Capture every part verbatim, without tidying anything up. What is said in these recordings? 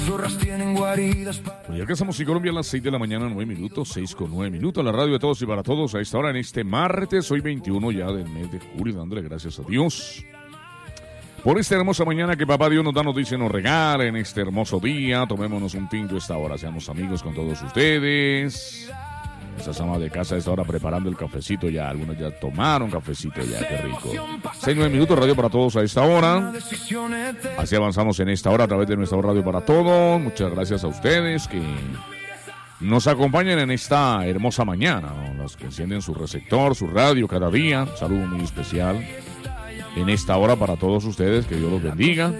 Pues ya que estamos en Colombia a las seis de la mañana, nueve minutos, seis con nueve minutos, la radio de todos y para todos a esta hora en este martes, hoy veintiuno ya del mes de julio, dándole gracias a Dios por esta hermosa mañana que papá Dios nos da, nos dice, nos regala en este hermoso día. Tomémonos un tinto a esta hora, seamos amigos con todos ustedes. Esas amas de casa a esta hora preparando el cafecito ya, algunos ya tomaron cafecito ya, qué rico. seis, nueve minutos, radio para todos a esta hora. Así avanzamos en esta hora a través de nuestra radio para todos. Muchas gracias a ustedes que nos acompañan en esta hermosa mañana, ¿no? Los que encienden su receptor, su radio cada día. Un saludo muy especial en esta hora para todos ustedes, que Dios los bendiga.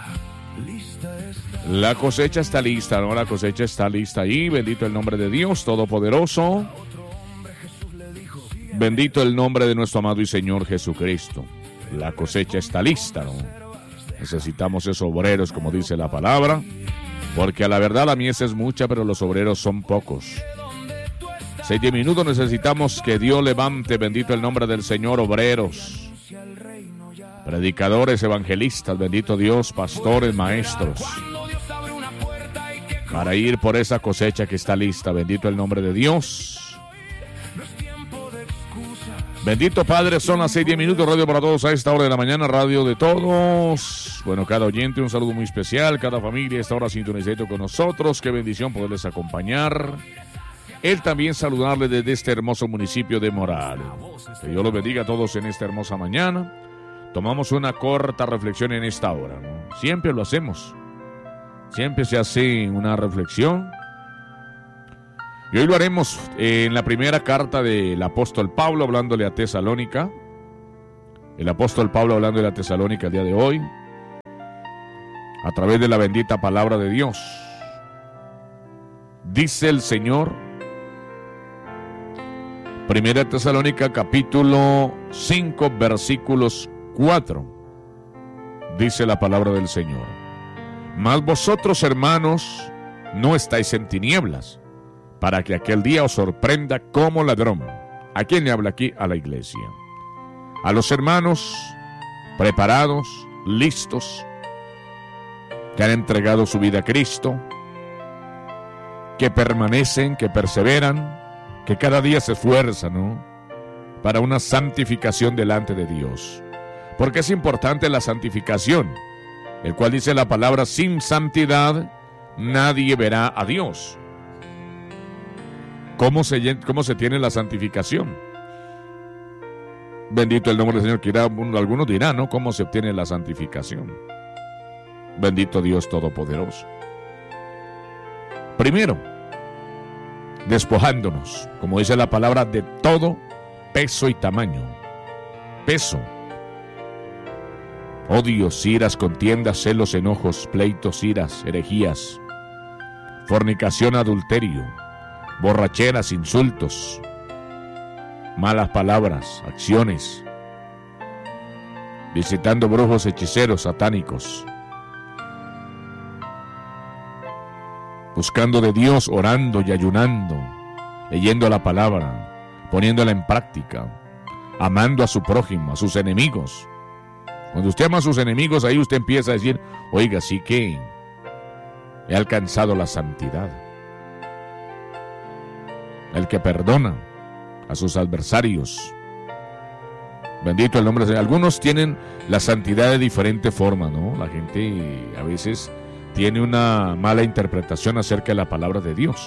La cosecha está lista, ¿no? La cosecha está lista ahí. Bendito el nombre de Dios Todopoderoso. Bendito el nombre de nuestro amado y Señor Jesucristo. La cosecha está lista, ¿no? Necesitamos esos obreros, como dice la palabra, porque a la verdad la mies es mucha, pero los obreros son pocos. Seis, diez minutos necesitamos que Dios levante, bendito el nombre del Señor, obreros, predicadores, evangelistas, bendito Dios, pastores, maestros, para ir por esa cosecha que está lista. Bendito el nombre de Dios. Bendito Padre, son las seis, diez minutos, radio para todos a esta hora de la mañana, radio de todos. Bueno, cada oyente, un saludo muy especial, cada familia a esta hora sintonizado con nosotros. Qué bendición poderles acompañar. Él también saludarle desde este hermoso municipio de Morales. Que Dios los bendiga a todos en esta hermosa mañana. Tomamos una corta reflexión en esta hora, ¿no? Siempre lo hacemos. Siempre se hace una reflexión. Y hoy lo haremos en la primera carta del apóstol Pablo, hablándole a Tesalónica. El apóstol Pablo hablándole a Tesalónica el día de hoy, a través de la bendita palabra de Dios. Dice el Señor, primera Tesalónica capítulo cinco, versículos cuatro. Dice la palabra del Señor. Mas vosotros, hermanos, no estáis en tinieblas, para que aquel día os sorprenda como ladrón. ¿A quién le habla aquí? A la iglesia. A los hermanos preparados, listos, que han entregado su vida a Cristo, que permanecen, que perseveran, que cada día se esfuerzan, ¿no?, para una santificación delante de Dios. Porque es importante la santificación, el cual dice la palabra, sin santidad nadie verá a Dios. ¿Cómo se, cómo se tiene la santificación? Bendito el nombre del Señor. Que irá, algunos dirán, ¿no?, ¿cómo se obtiene la santificación? Bendito Dios Todopoderoso. Primero, despojándonos, como dice la palabra, de todo peso y tamaño. Peso. Odios, iras, contiendas, celos, enojos, pleitos, iras, herejías, fornicación, adulterio, borracheras, insultos, malas palabras, acciones, visitando brujos, hechiceros, satánicos, buscando de Dios, orando y ayunando, leyendo la palabra, poniéndola en práctica, amando a su prójimo, a sus enemigos. Cuando usted ama a sus enemigos, ahí usted empieza a decir, oiga, sí que he alcanzado la santidad. El que perdona a sus adversarios. Bendito el nombre de Dios. Algunos tienen la santidad de diferente forma, ¿no? La gente a veces tiene una mala interpretación acerca de la palabra de Dios.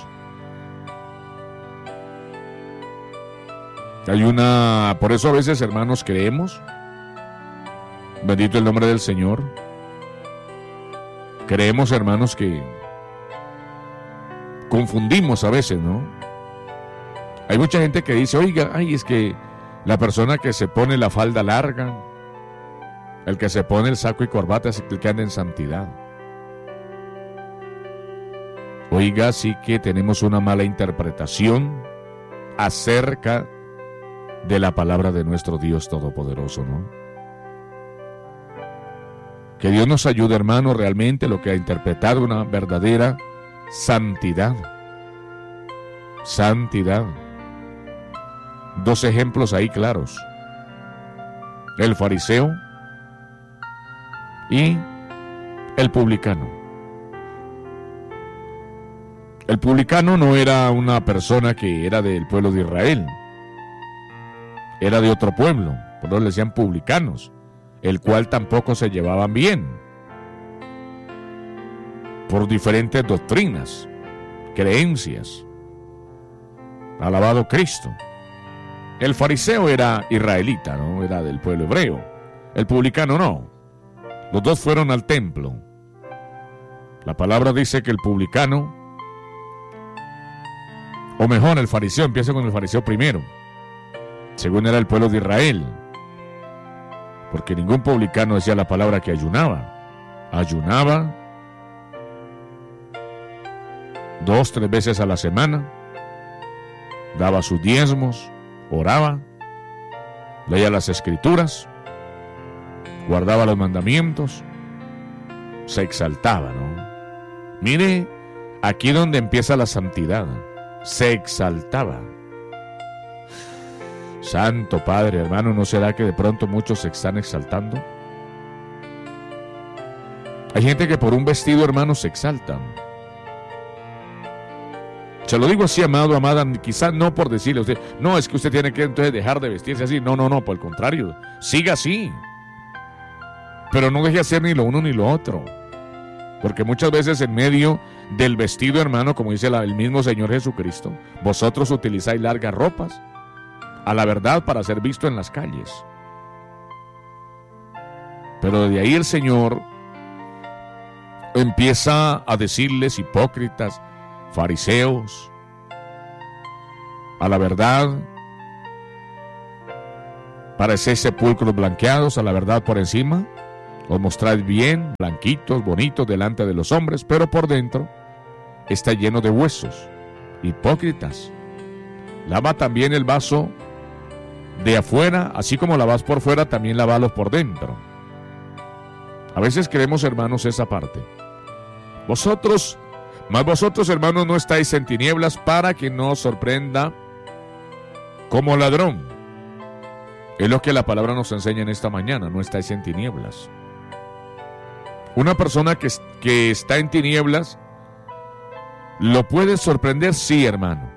Hay una, por eso a veces, hermanos, creemos, bendito el nombre del Señor, creemos, hermanos, que confundimos a veces, ¿no? Hay mucha gente que dice, oiga, ay, es que la persona que se pone la falda larga, el que se pone el saco y corbata es el que anda en santidad. Oiga, sí que tenemos una mala interpretación acerca de la palabra de nuestro Dios Todopoderoso, ¿no? Que Dios nos ayude, hermano, realmente lo que ha interpretado una verdadera santidad. Santidad. Dos ejemplos ahí claros. El fariseo y el publicano. El publicano no era una persona que era del pueblo de Israel, era de otro pueblo, por eso le decían publicanos, el cual tampoco se llevaban bien, por diferentes doctrinas, creencias. Alabado Cristo. El fariseo era israelita, ¿no? Era del pueblo hebreo. El publicano no. Los dos fueron al templo. La palabra dice que el publicano, o mejor, el fariseo, empieza con el fariseo primero, según era el pueblo de Israel, porque ningún publicano decía la palabra que ayunaba. Ayunaba dos, tres veces a la semana, daba sus diezmos, oraba, leía las escrituras, guardaba los mandamientos, se exaltaba, ¿no? Mire, aquí donde empieza la santidad, se exaltaba. Santo Padre, hermano, ¿no será que de pronto muchos se están exaltando? Hay gente que por un vestido, hermano, se exaltan. Se lo digo así, amado, amada, quizás no por decirle a usted, no, es que usted tiene que entonces dejar de vestirse así. No, no, no, por el contrario, siga así. Pero no deje de hacer ni lo uno ni lo otro. Porque muchas veces en medio del vestido, hermano, como dice la, el mismo Señor Jesucristo, vosotros utilizáis largas ropas, a la verdad, para ser visto en las calles. Pero de ahí el Señor empieza a decirles hipócritas, fariseos, a la verdad, parecéis sepulcros blanqueados, a la verdad por encima, os mostráis bien, blanquitos, bonitos delante de los hombres, pero por dentro está lleno de huesos. Hipócritas, lava también el vaso de afuera, así como lavas por fuera, también lavalos por dentro. A veces creemos, hermanos, esa parte. Vosotros, mas vosotros, hermanos, no estáis en tinieblas para que no os sorprenda como ladrón. Es lo que la palabra nos enseña en esta mañana, no estáis en tinieblas. Una persona que, que está en tinieblas, ¿lo puede sorprender? Sí, hermano.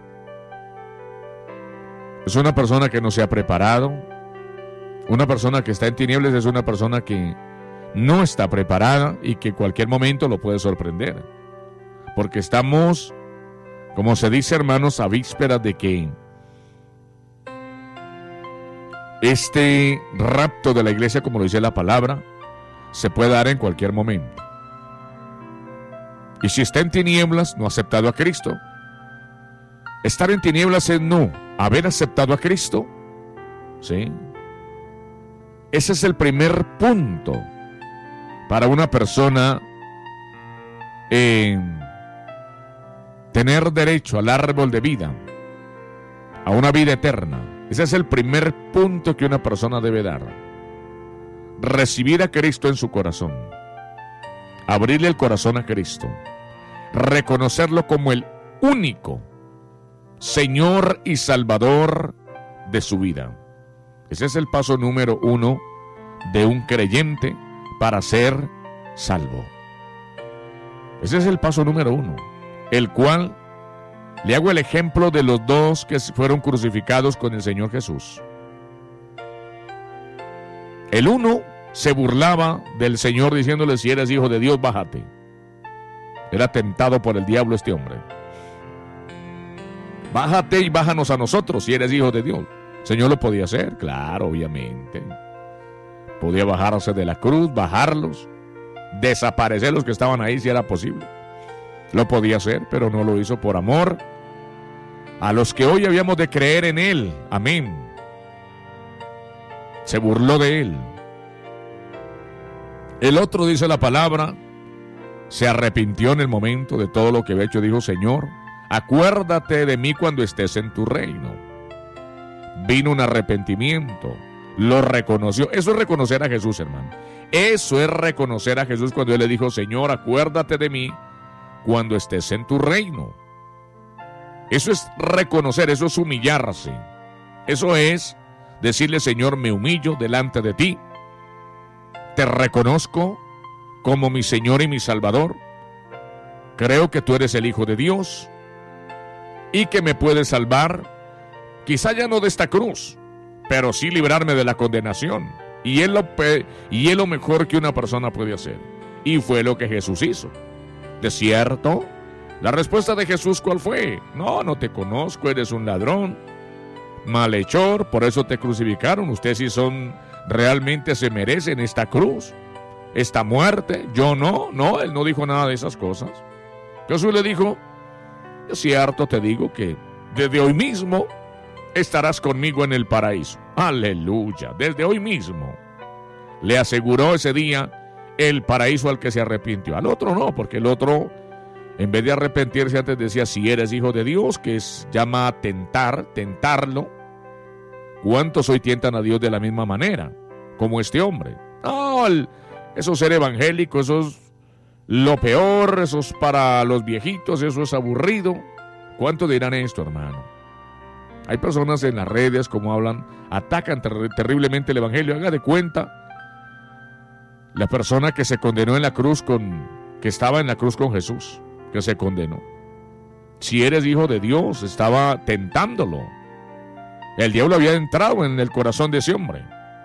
Es una persona que no se ha preparado. Una persona que está en tinieblas es una persona que no está preparada y que en cualquier momento lo puede sorprender. Porque estamos, como se dice, hermanos, a vísperas de que este rapto de la iglesia, como lo dice la palabra, se puede dar en cualquier momento. Y si está en tinieblas, no ha aceptado a Cristo. Estar en tinieblas es no haber aceptado a Cristo. ¿Sí? Ese es el primer punto para una persona en tener derecho al árbol de vida, a una vida eterna. Ese es el primer punto que una persona debe dar. Recibir a Cristo en su corazón. Abrirle el corazón a Cristo. Reconocerlo como el único Señor y Salvador de su vida. Ese es el paso número uno de un creyente para ser salvo. Ese es el paso número uno, el cual le hago el ejemplo de los dos que fueron crucificados con el Señor Jesús. El uno se burlaba del Señor diciéndole: si eres hijo de Dios, bájate. Era tentado por el diablo este hombre. Bájate y bájanos a nosotros si eres hijo de Dios. El Señor lo podía hacer, claro, obviamente. Podía bajarse de la cruz, bajarlos, desaparecer los que estaban ahí si era posible. Lo podía hacer, pero no lo hizo por amor a los que hoy habíamos de creer en Él. Amén. Se burló de Él. El otro, dice la palabra, se arrepintió en el momento de todo lo que había hecho. Dijo: Señor, acuérdate de mí cuando estés en tu reino. Vino un arrepentimiento, lo reconoció. Eso es reconocer a Jesús, hermano. Eso es reconocer a Jesús cuando Él le dijo: Señor, acuérdate de mí cuando estés en tu reino. Eso es reconocer, eso es humillarse. Eso es decirle: Señor, me humillo delante de ti. Te reconozco como mi Señor y mi Salvador. Creo que tú eres el Hijo de Dios. y que me puede salvar, quizá ya no de esta cruz, pero sí librarme de la condenación. Y es lo, y es lo mejor que una persona puede hacer. Y fue lo que Jesús hizo. ¿De cierto? La respuesta de Jesús, ¿cuál fue? No, no te conozco, eres un ladrón, malhechor, por eso te crucificaron. Ustedes sí son, realmente se merecen esta cruz, esta muerte. Yo no, no, él no dijo nada de esas cosas. Jesús le dijo, de cierto te digo que desde hoy mismo estarás conmigo en el paraíso. Aleluya, desde hoy mismo. Le aseguró ese día el paraíso al que se arrepintió. Al otro no, porque el otro, en vez de arrepentirse, antes decía, si eres hijo de Dios, que es, llama a tentar, tentarlo. ¿Cuántos hoy tientan a Dios de la misma manera? Como este hombre. No, el, eso ser evangélico, eso es lo peor, eso es para los viejitos, eso es aburrido. ¿Cuántos dirán esto, hermano? Hay personas en las redes, como hablan, atacan ter- terriblemente el evangelio. Haga de cuenta la persona que se condenó en la cruz con, que estaba en la cruz con Jesús, que se condenó. Si eres hijo de Dios, estaba tentándolo. El diablo había entrado en el corazón de ese hombre.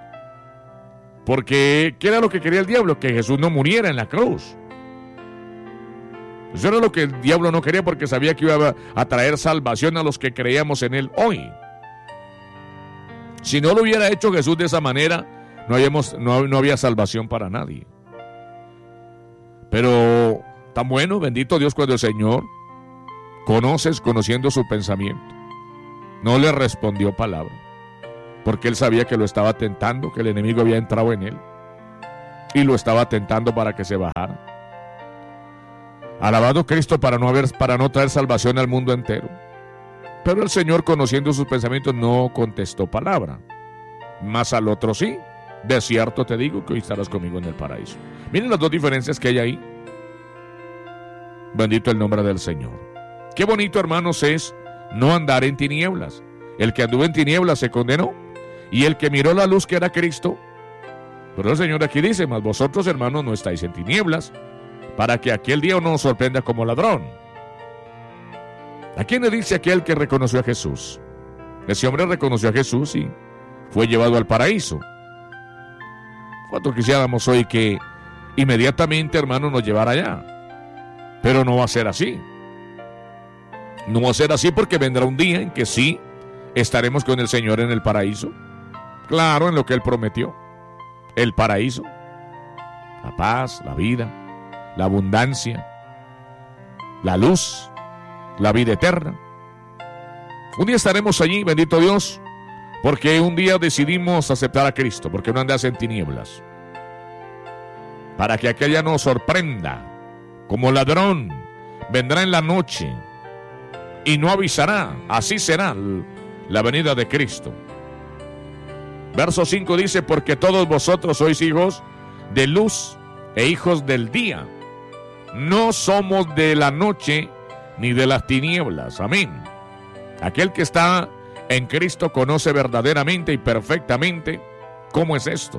Porque, ¿qué era lo que quería el diablo? Que Jesús no muriera en la cruz. Eso era lo que el diablo no quería, porque sabía que iba a traer salvación a los que creíamos en él hoy. Si no lo hubiera hecho Jesús de esa manera, no, habíamos, no, no había salvación para nadie. Pero tan bueno, bendito Dios, cuando el Señor conoces, conociendo su pensamiento, no le respondió palabra, porque él sabía que lo estaba tentando, que el enemigo había entrado en él y lo estaba tentando para que se bajara. Alabado Cristo, para no haber, para no traer salvación al mundo entero. Pero el Señor, conociendo sus pensamientos, no contestó palabra. Mas al otro sí. De cierto te digo que hoy estarás conmigo en el paraíso. Miren las dos diferencias que hay ahí. Bendito el nombre del Señor. Qué bonito, hermanos, es no andar en tinieblas. El que anduvo en tinieblas se condenó, y el que miró la luz, que era Cristo. Pero el Señor aquí dice, mas vosotros, hermanos, no estáis en tinieblas, para que aquel día no nos sorprenda como ladrón. ¿A quién le dice aquel que reconoció a Jesús? Ese hombre reconoció a Jesús y fue llevado al paraíso. ¿Cuánto quisiéramos hoy que inmediatamente, hermano, nos llevara allá? Pero no va a ser así. No va a ser así, porque vendrá un día en que sí estaremos con el Señor en el paraíso. Claro, en lo que Él prometió. El paraíso, la paz, la vida, la abundancia, la luz, la vida eterna. Un día estaremos allí, bendito Dios, porque un día decidimos aceptar a Cristo, porque no andas en tinieblas, para que aquella nos sorprenda como ladrón. Vendrá en la noche y no avisará. Así será la venida de Cristo. Verso cinco dice, porque todos vosotros sois hijos de luz e hijos del día. No somos de la noche ni de las tinieblas. Amén. Aquel que está en Cristo conoce verdaderamente y perfectamente cómo es esto.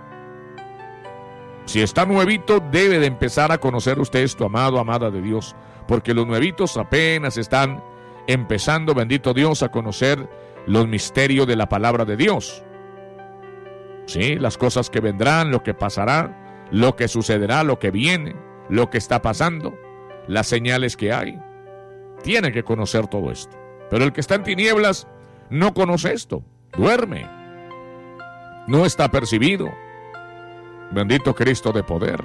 Si está nuevito, debe de empezar a conocer usted esto, amado, amada de Dios, porque los nuevitos apenas están empezando, bendito Dios, a conocer los misterios de la palabra de Dios. Sí, las cosas que vendrán, lo que pasará, lo que sucederá, lo que viene, lo que está pasando, las señales que hay. Tiene que conocer todo esto. Pero el que está en tinieblas no conoce esto, duerme, no está percibido. Bendito Cristo de poder.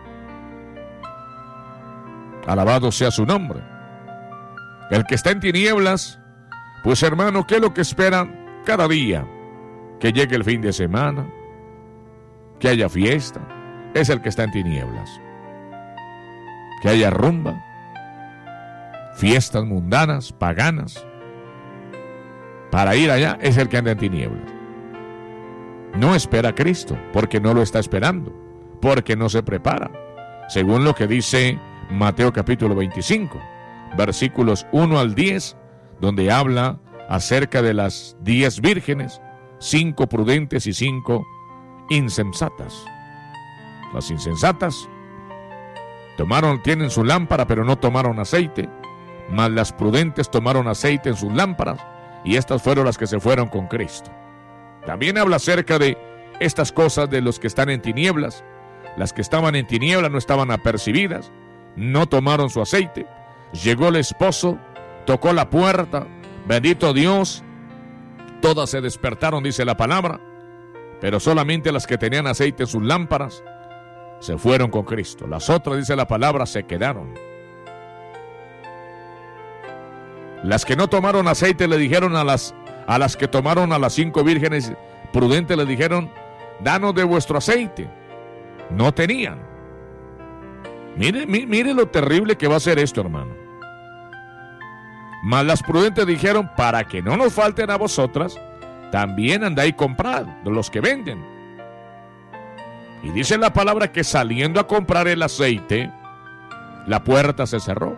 Alabado sea su nombre. El que está en tinieblas, pues hermano, ¿qué es lo que espera cada día? Que llegue el fin de semana, que haya fiesta. Es el que está en tinieblas. Que haya rumba, fiestas mundanas, paganas. Para ir allá es el que anda en tinieblas. No espera a Cristo, porque no lo está esperando, porque no se prepara. Según lo que dice Mateo capítulo veinticinco, versículos uno al diez, donde habla acerca de las diez vírgenes, cinco prudentes y cinco insensatas. Las insensatas tomaron, tienen su lámpara, pero no tomaron aceite, mas las prudentes tomaron aceite en sus lámparas, y estas fueron las que se fueron con Cristo. También habla acerca de estas cosas de los que están en tinieblas. Las que estaban en tinieblas no estaban apercibidas, no tomaron su aceite. Llegó el esposo, tocó la puerta, bendito Dios, todas se despertaron, dice la palabra, pero solamente las que tenían aceite en sus lámparas se fueron con Cristo. Las otras, dice la palabra, se quedaron. Las que no tomaron aceite le dijeron a las, a las que tomaron, a las cinco vírgenes prudentes, le dijeron: danos de vuestro aceite. No tenían. Mire, mire, mire lo terrible que va a ser esto, hermano. Mas las prudentes dijeron: para que no nos falten a vosotras, también andad y comprad de los que venden. Y dice la palabra que saliendo a comprar el aceite, la puerta se cerró.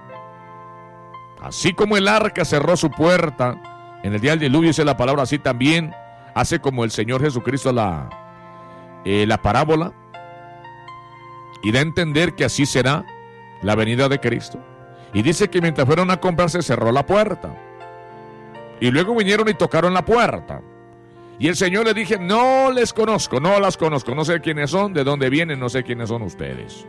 Así como el arca cerró su puerta en el día del diluvio, dice la palabra, así también hace como el Señor Jesucristo la, eh, la parábola, y da a entender que así será la venida de Cristo. Y dice que mientras fueron a comprar se cerró la puerta, y luego vinieron y tocaron la puerta, y el Señor le dije: no les conozco, no las conozco, no sé quiénes son, de dónde vienen, no sé quiénes son ustedes.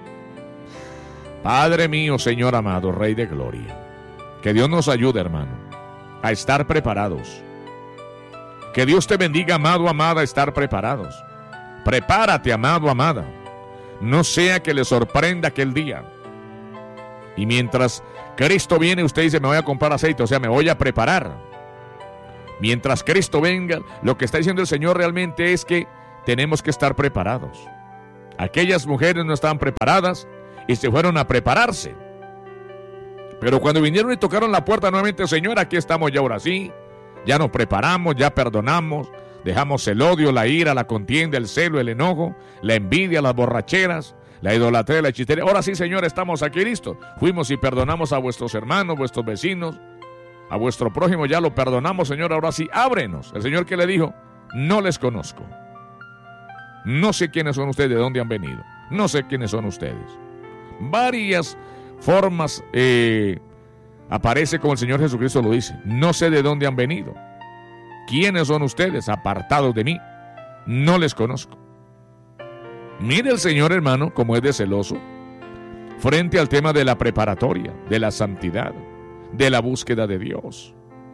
Padre mío, Señor amado, Rey de gloria, que Dios nos ayude, hermano, a estar preparados. Que Dios te bendiga, amado, amada, a estar preparados. Prepárate, amado, amada. No sea que le sorprenda aquel día. Y mientras Cristo viene, usted dice: me voy a comprar aceite, o sea, me voy a preparar. Mientras Cristo venga, lo que está diciendo el Señor realmente es que tenemos que estar preparados. Aquellas mujeres no estaban preparadas y se fueron a prepararse. Pero cuando vinieron y tocaron la puerta nuevamente: Señor, aquí estamos ya, ahora sí, ya nos preparamos, ya perdonamos, dejamos el odio, la ira, la contienda, el celo, el enojo, la envidia, las borracheras, la idolatría, la hechicería. Ahora sí, Señor, estamos aquí listos. Fuimos y perdonamos a vuestros hermanos, vuestros vecinos, a vuestro prójimo, ya lo perdonamos, Señor, ahora sí, ábrenos. El Señor, que le dijo: no les conozco. No sé quiénes son ustedes, de dónde han venido. No sé quiénes son ustedes. Varias formas eh, aparece como el Señor Jesucristo lo dice: no sé de dónde han venido. ¿Quiénes son ustedes? Apartados de mí, no les conozco. Mire el Señor, hermano, como es de celoso frente al tema de la preparatoria, de la santidad, de la búsqueda de Dios.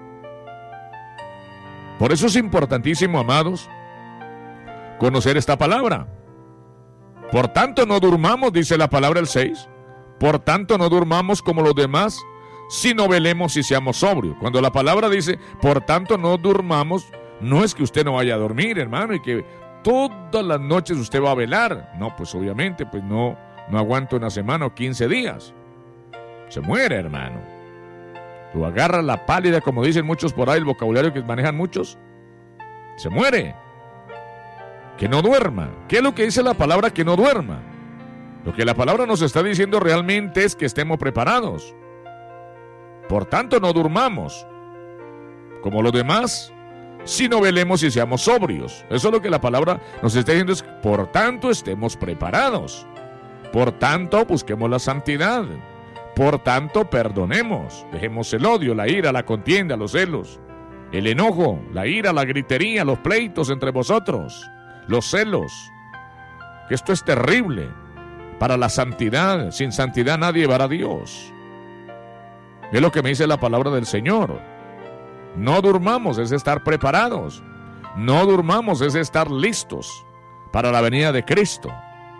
Por eso es importantísimo, amados, conocer esta palabra. Por tanto, no durmamos, dice la palabra el seis. Por tanto, no durmamos como los demás, sino velemos y seamos sobrios. Cuando la palabra dice: por tanto, no durmamos, no es que usted no vaya a dormir, hermano, y que todas las noches usted va a velar. No, pues obviamente, pues no, no aguanta una semana o quince días. Se muere, hermano. Tú agarras la pálida, como dicen muchos por ahí, el vocabulario que manejan muchos. Se muere. Que no duerma. ¿Qué es lo que dice la palabra? Que no duerma. Lo que la palabra nos está diciendo realmente es que estemos preparados. Por tanto, no durmamos como los demás, sino velemos y seamos sobrios. Eso es lo que la palabra nos está diciendo, es: por tanto, estemos preparados. Por tanto, busquemos la santidad. Por tanto, perdonemos. Dejemos el odio, la ira, la contienda, los celos, el enojo, la ira, la gritería, los pleitos entre vosotros, los celos. Que esto es terrible. Para la santidad, sin santidad nadie verá a Dios. Es lo que me dice la palabra del Señor. No durmamos, es estar preparados. No durmamos, es estar listos para la venida de Cristo.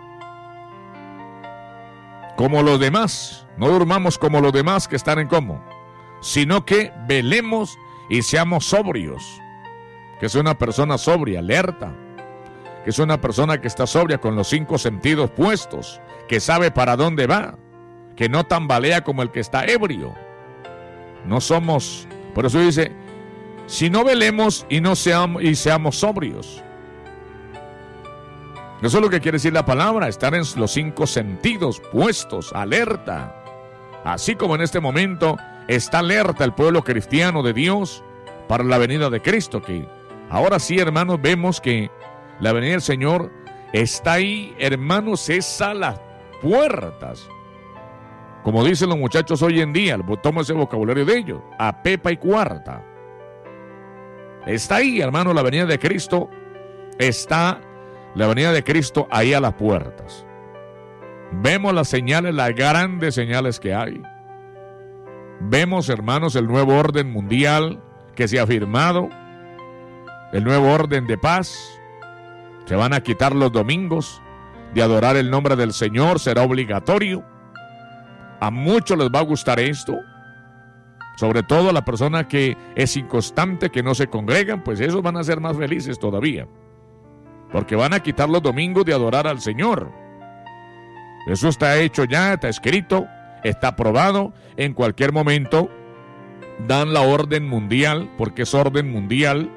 Como los demás, no durmamos como los demás que están en cómo, sino que velemos y seamos sobrios. Que es una persona sobria, alerta. Que es una persona que está sobria, con los cinco sentidos puestos, que sabe para dónde va, que no tambalea como el que está ebrio. No somos, por eso dice: si no velemos y no seamos, y seamos sobrios. Eso es lo que quiere decir la palabra: estar en los cinco sentidos puestos, alerta. Así como en este momento está alerta el pueblo cristiano de Dios para la venida de Cristo, que ahora sí, hermanos, vemos que la venida del Señor está ahí, hermanos, es a las puertas. Como dicen los muchachos hoy en día, tomo ese vocabulario de ellos, a pepa y cuarta. Está ahí, hermano, la venida de Cristo. Está la venida de Cristo ahí a las puertas. Vemos las señales, las grandes señales que hay. Vemos, hermanos, el nuevo orden mundial que se ha firmado, el nuevo orden de paz. Se van a quitar los domingos de adorar el nombre del Señor, será obligatorio. A muchos les va a gustar esto, sobre todo a la persona que es inconstante, que no se congregan, pues esos van a ser más felices todavía, porque van a quitar los domingos de adorar al Señor. Eso está hecho ya, está escrito, está aprobado. En cualquier momento dan la orden mundial, porque es orden mundial.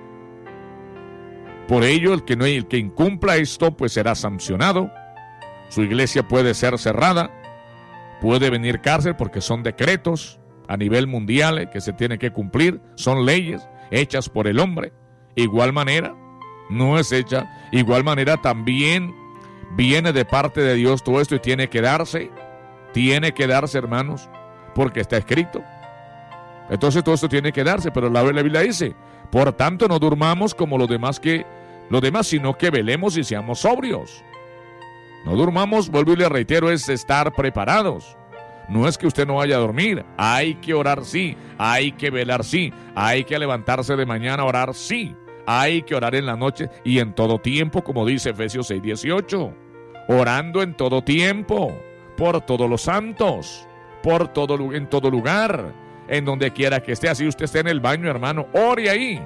Por ello, el que, no, el que incumpla esto, pues será sancionado. Su iglesia puede ser cerrada, puede venir cárcel, porque son decretos a nivel mundial que se tienen que cumplir, son leyes hechas por el hombre. Igual manera, no es hecha, igual manera también viene de parte de Dios todo esto y tiene que darse, tiene que darse, hermanos, porque está escrito. Entonces todo esto tiene que darse, pero la Biblia dice, por tanto no durmamos como los demás, que, los demás, sino que velemos y seamos sobrios. No durmamos, vuelvo y le reitero, es estar preparados. No es que usted no vaya a dormir, hay que orar sí, hay que velar sí, hay que levantarse de mañana a orar sí. Hay que orar en la noche y en todo tiempo, como dice Efesios seis dieciocho. Orando en todo tiempo, por todos los santos, por todo, en todo lugar, en donde quiera que esté. Así usted esté en el baño, hermano, ore ahí.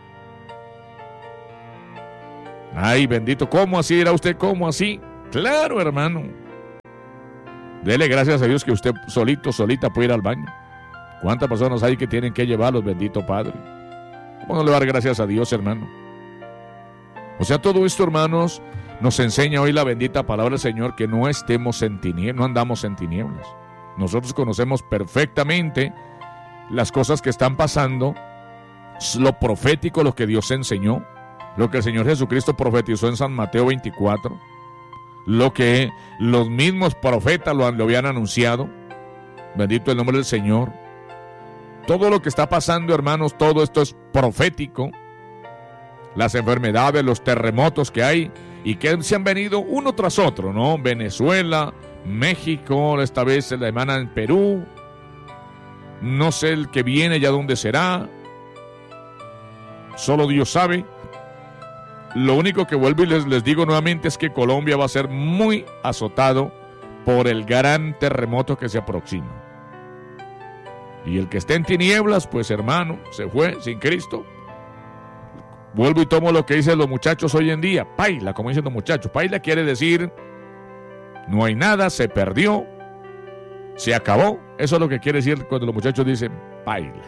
Ay, bendito, ¿cómo así dirá usted? ¿Cómo así? Claro, hermano. Dele gracias a Dios que usted solito, solita puede ir al baño. ¿Cuántas personas hay que tienen que llevarlos, bendito Padre? ¿Cómo no le dar gracias a Dios, hermano? O sea, todo esto, hermanos, nos enseña hoy la bendita palabra del Señor, que no estemos en tinieblas, no andamos en tinieblas. Nosotros conocemos perfectamente las cosas que están pasando, lo profético, lo que Dios enseñó, lo que el Señor Jesucristo profetizó en San Mateo veinticuatro, lo que los mismos profetas lo, lo habían anunciado. Bendito el nombre del Señor. Todo lo que está pasando, hermanos, todo esto es profético. Las enfermedades, los terremotos que hay y que se han venido uno tras otro, ¿no? Venezuela, México, esta vez la semana en Perú. No sé el que viene ya dónde será. Solo Dios sabe. Lo único que vuelvo y les, les digo nuevamente es que Colombia va a ser muy azotado por el gran terremoto que se aproxima. Y el que esté en tinieblas, pues hermano, se fue sin Cristo. Vuelvo y tomo lo que dicen los muchachos hoy en día. Paila, como dicen los muchachos. Paila quiere decir, no hay nada, se perdió, se acabó. Eso es lo que quiere decir cuando los muchachos dicen paila.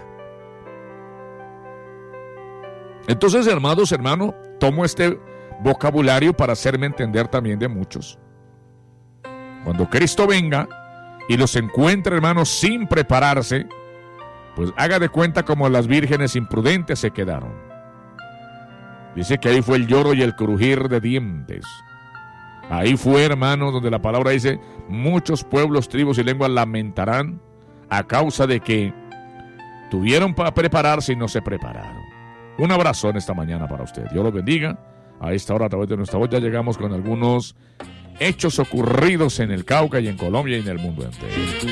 Entonces, hermanos, hermano, tomo este vocabulario para hacerme entender también de muchos. Cuando Cristo venga y los encuentre, hermanos, sin prepararse, pues haga de cuenta como las vírgenes imprudentes se quedaron. Dice que ahí fue el lloro y el crujir de dientes. Ahí fue, hermano, donde la palabra dice, muchos pueblos, tribus y lenguas lamentarán a causa de que tuvieron para prepararse y no se prepararon. Un abrazo en esta mañana para usted. Dios los bendiga. A esta hora, a través de nuestra voz, ya llegamos con algunos hechos ocurridos en el Cauca y en Colombia y en el mundo entero.